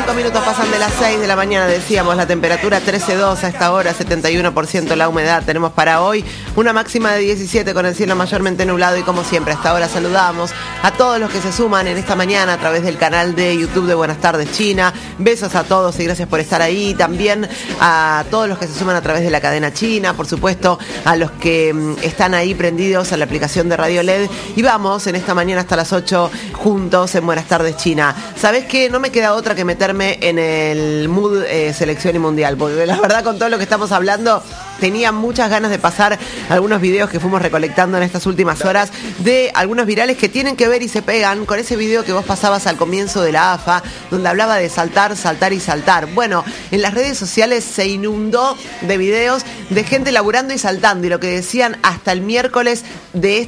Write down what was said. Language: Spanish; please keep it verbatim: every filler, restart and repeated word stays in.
cinco minutos pasan de las seis de la mañana, decíamos, la temperatura trece punto dos a esta hora, setenta y uno por ciento la humedad. Tenemos para hoy una máxima de diecisiete con el cielo mayormente nublado y como siempre hasta ahora saludamos a todos los que se suman en esta mañana a través del canal de YouTube de Buenas Tardes China. Besos a todos y gracias por estar ahí. También a todos los que se suman a través de la cadena china, por supuesto a los que mm, están ahí prendidos a la aplicación de Radio L E D. Y vamos en esta mañana hasta las ocho juntos en Buenas Tardes China. ¿Sabés qué? No me queda otra que meterme en el mood eh, selección y mundial, porque la verdad con todo lo que estamos hablando tenía muchas ganas de pasar algunos videos que fuimos recolectando en estas últimas horas de algunos virales que tienen que ver y se pegan con ese video que vos pasabas al comienzo de la A F A, donde hablaba de saltar, saltar y saltar. Bueno, en las redes sociales se inundó de videos de gente laburando y saltando, y lo que decían hasta el miércoles de